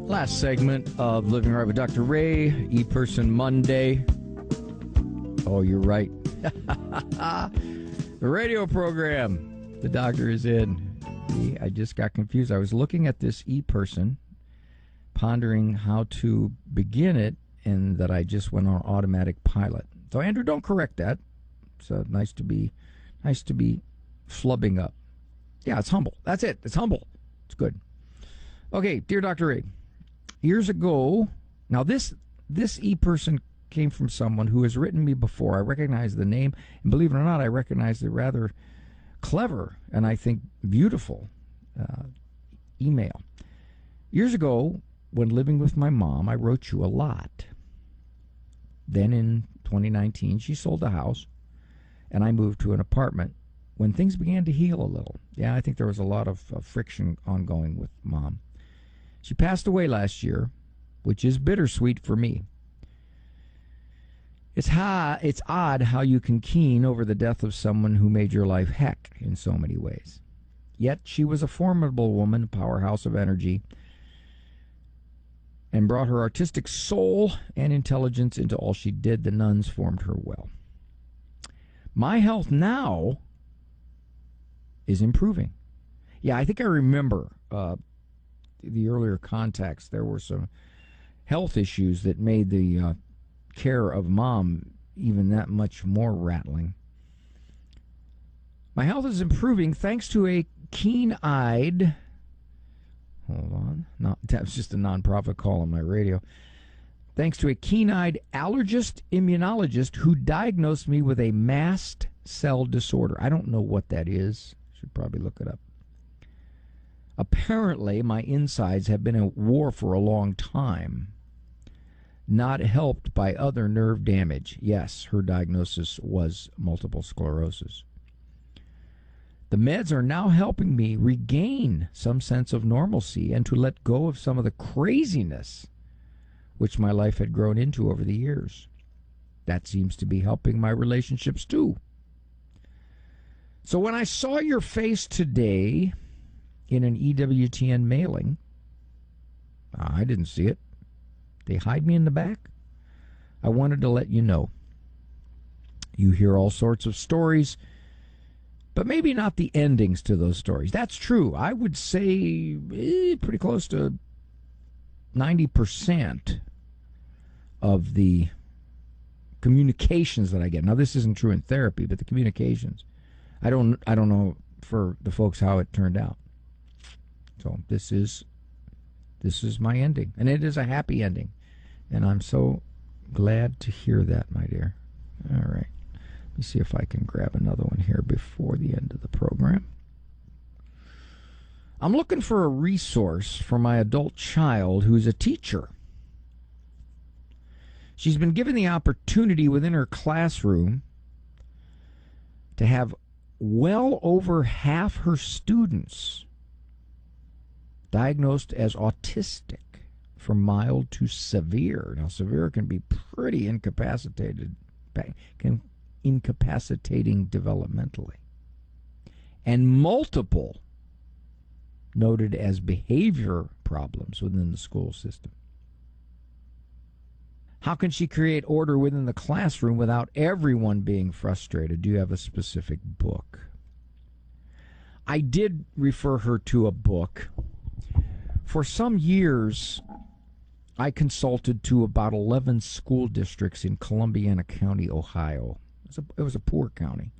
Last segment of Living Right with Dr. Ray, E-Person Monday. Oh, you're right. The radio program. The doctor is in. I just got confused. I was looking at this E-Person, pondering how to begin it, and that I just went on automatic pilot. So, Andrew, don't correct that. It's nice to be flubbing up. Yeah, it's humble. That's it. It's humble. It's good. Okay, dear Dr. Ray. Years ago, now this E-Person came from someone who has written me before. I recognize the name, and believe it or not, I recognize the rather clever and I think beautiful email. Years ago, when living with my mom, I wrote you a lot. Then in 2019, she sold the house, and I moved to an apartment when things began to heal a little. Yeah, I think there was a lot of friction ongoing with Mom. She passed away last year, which is bittersweet for me. It's odd how you can keen over the death of someone who made your life heck in so many ways. Yet she was a formidable woman, a powerhouse of energy, and brought her artistic soul and intelligence into all she did. The nuns formed her well. My health now is improving. Yeah, I think I remember the earlier contacts. There were some health issues that made the care of Mom even that much more rattling. My health is improving thanks to a keen-eyed... Hold on. That was just a nonprofit call on my radio. Thanks to a keen-eyed allergist immunologist who diagnosed me with a mast cell disorder. I don't know what that is. Should probably look it up. Apparently, my insides have been at war for a long time, not helped by other nerve damage. Yes, her diagnosis was multiple sclerosis. The meds are now helping me regain some sense of normalcy and to let go of some of the craziness which my life had grown into over the years. That seems to be helping my relationships too. So when I saw your face today in an EWTN mailing, I didn't see it. They hide me in the back. I wanted to let you know. You hear all sorts of stories, but maybe not the endings to those stories. That's true. I would say pretty close to 90% of the communications that I get. Now, this isn't true in therapy, but the communications. I don't know for the folks how it turned out. So this is my ending, and it is a happy ending, and I'm so glad to hear that, my dear. All right. Let me see if I can grab another one here before the end of the program. I'm looking for a resource for my adult child who's a teacher. She's been given the opportunity within her classroom to have well over half her students diagnosed as autistic from mild to severe. Now, severe can be pretty incapacitating developmentally. And multiple noted as behavior problems within the school system. How can she create order within the classroom without everyone being frustrated? Do you have a specific book? I did refer her to a book. For some years, I consulted to about 11 school districts in Columbiana County, Ohio. It was a poor county.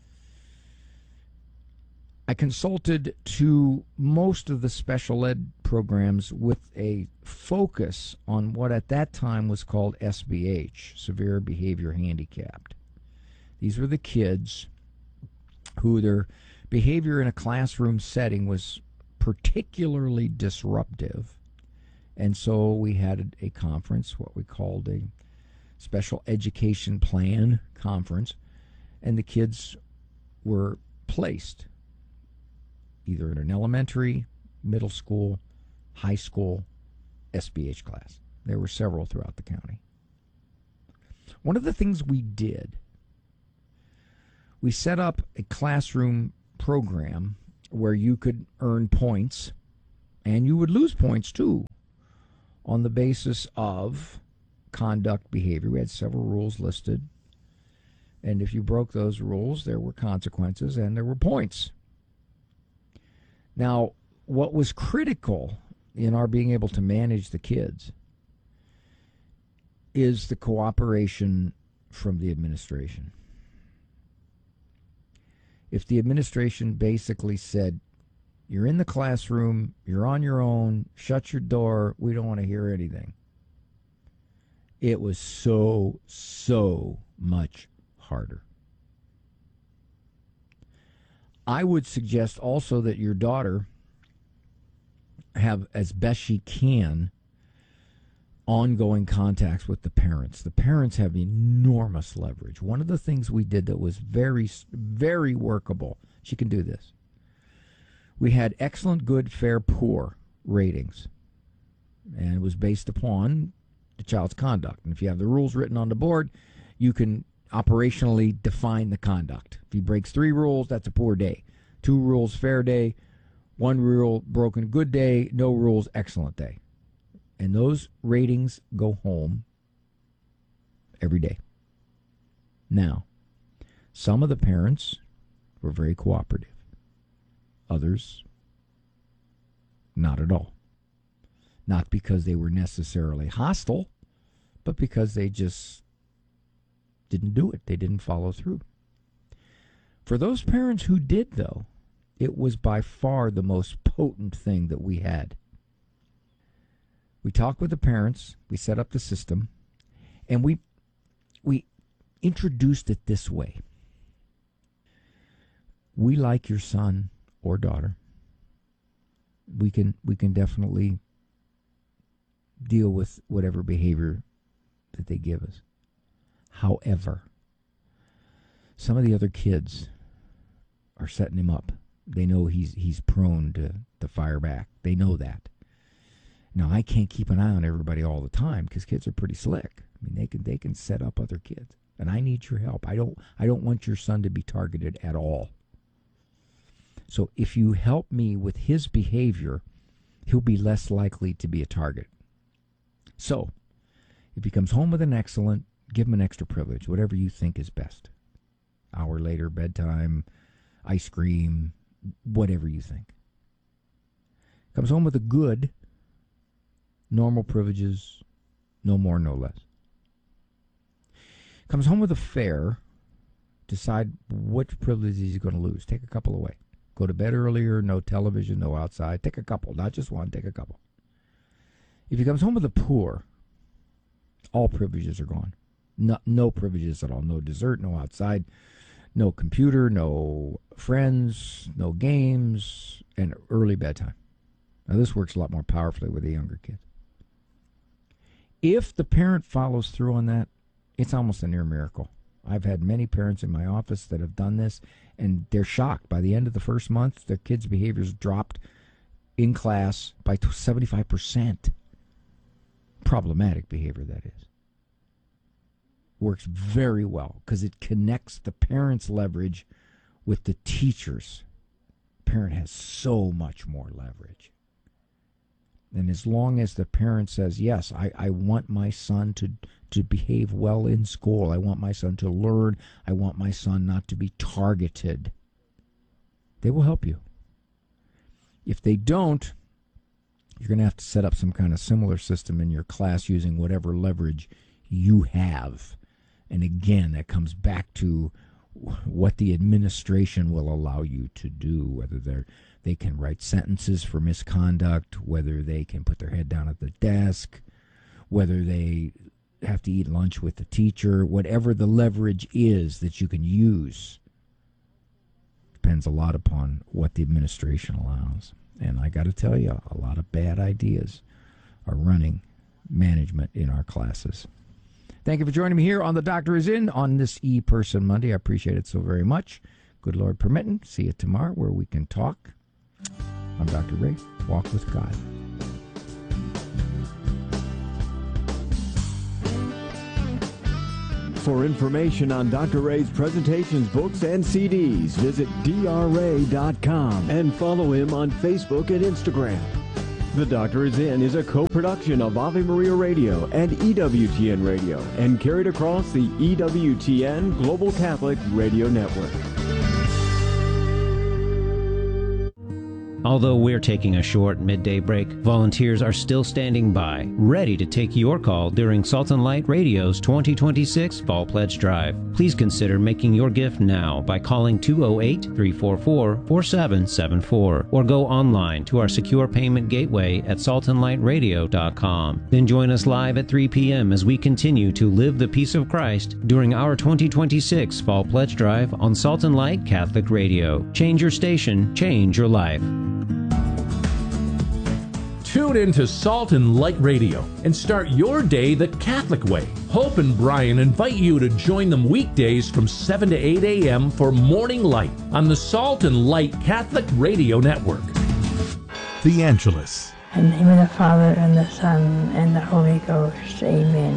I consulted to most of the special ed programs with a focus on what at that time was called SBH, Severe Behavior Handicapped. These were the kids who their behavior in a classroom setting was particularly disruptive. And so we had a conference, what we called a special education plan conference, and the kids were placed either in an elementary, middle school, high school, SBH class. There were several throughout the county. One of the things we did, we set up a classroom program where you could earn points, and you would lose points too, on the basis of conduct behavior. We had several rules listed. And if you broke those rules, there were consequences and there were points. Now, what was critical in our being able to manage the kids is the cooperation from the administration. If the administration basically said, you're in the classroom, you're on your own, shut your door, we don't want to hear anything, it was so much harder. I would suggest also that your daughter have, as best she can, ongoing contacts with the parents. The parents have enormous leverage. One of the things we did that was very, very workable, she can do this. We had excellent, good, fair, poor ratings. And it was based upon the child's conduct. And if you have the rules written on the board, you can operationally define the conduct. If he breaks 3 rules, that's a poor day. 2 rules, fair day. 1 rule, broken, good day. No rules, excellent day. And those ratings go home every day. Now, some of the parents were very cooperative. Others, not at all. Not because they were necessarily hostile, but because they just didn't do it. They didn't follow through. For those parents who did, though, it was by far the most potent thing that we had. We talked with the parents, we set up the system, and we introduced it this way. We like your son or daughter. We can definitely deal with whatever behavior that they give us. However, some of the other kids are setting him up. They know he's prone to fire back. They know that. Now, I can't keep an eye on everybody all the time because kids are pretty slick. I mean, they can set up other kids, and I need your help. I don't want your son to be targeted at all. So if you help me with his behavior, he'll be less likely to be a target. So if he comes home with an excellent, give him an extra privilege, whatever you think is best. Hour later, bedtime, ice cream, whatever you think. Comes home with a good, normal privileges, no more, no less. Comes home with a fair, decide what privileges he's going to lose. Take a couple away. Go to bed earlier, no television, no outside. Take a couple, not just one, take a couple. If he comes home with a poor, all privileges are gone. No privileges at all. No dessert, no outside, no computer, no friends, no games, and early bedtime. Now, this works a lot more powerfully with the younger kids. If the parent follows through on that, it's almost a near miracle. I've had many parents in my office that have done this, and they're shocked. By the end of the first month, their kids' behaviors dropped in class by 75%. Problematic behavior, that is. Works very well because it connects the parent's leverage with the teacher's. Parent has so much more leverage. And as long as the parent says, yes, I want my son to behave well in school. I want my son to learn. I want my son not to be targeted. They will help you. If they don't, you're going to have to set up some kind of similar system in your class using whatever leverage you have. And again, that comes back to what the administration will allow you to do, whether they can write sentences for misconduct, whether they can put their head down at the desk, whether they have to eat lunch with the teacher, whatever the leverage is that you can use. Depends a lot upon what the administration allows. And I got to tell you, a lot of bad ideas are running management in our classes. Thank you for joining me here on The Doctor Is In on this E-Person Monday. I appreciate it so very much. Good Lord permitting. See you tomorrow where we can talk. I'm Dr. Ray. Walk with God. For information on Dr. Ray's presentations, books, and CDs, visit drray.com and follow him on Facebook and Instagram. The Doctor Is In is a co-production of Ave Maria Radio and EWTN Radio and carried across the EWTN Global Catholic Radio Network. Although we're taking a short midday break, volunteers are still standing by, ready to take your call during Salt and Light Radio's 2026 Fall Pledge Drive. Please consider making your gift now by calling 208-344-4774 or go online to our secure payment gateway at saltandlightradio.com. Then join us live at 3 p.m. as we continue to live the peace of Christ during our 2026 Fall Pledge Drive on Salt and Light Catholic Radio. Change your station, change your life. Tune in to Salt and Light Radio and start your day the Catholic way. Hope and Brian invite you to join them weekdays from 7 to 8 a.m. for Morning Light on the Salt and Light Catholic Radio Network. The Angelus. In the name of the Father, and the Son, and the Holy Ghost. Amen.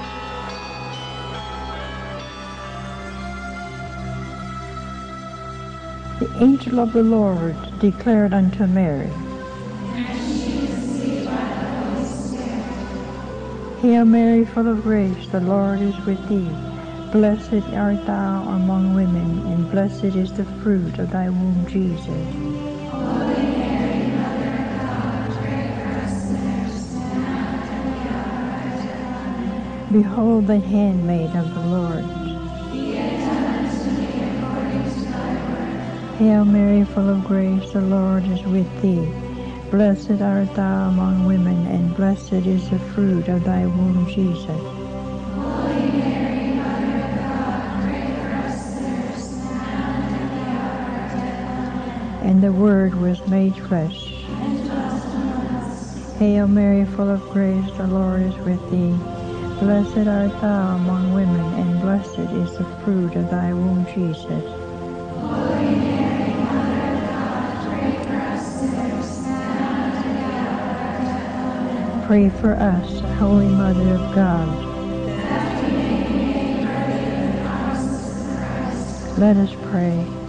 The angel of the Lord declared unto Mary, Hail Mary, full of grace, the Lord is with thee. Blessed art thou among women, and blessed is the fruit of thy womb, Jesus. Holy Mary, Mother of God, pray for us sinners, now and at the hour of our death. Behold the handmaid of the Lord. Be it done unto me according to thy word. Hail Mary, full of grace, the Lord is with thee. Blessed art thou among women, and blessed is the fruit of thy womb, Jesus. Holy Mary, Mother of God, pray for us sinners, now and at the hour of our death. And the Word was made flesh. And dwelt among us. Hail Mary, full of grace, the Lord is with thee. Blessed art thou among women, and blessed is the fruit of thy womb, Jesus. Holy Mary, Mother of God, pray for us sinners, Pray for us, Holy Mother of God. that we may be made worthy of the promises of Christ. Let us pray.